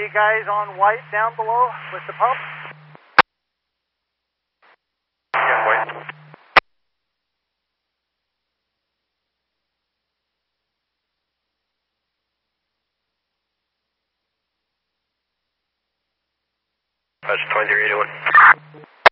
you guys on white down below with the pump? Yeah, white. That's 2381.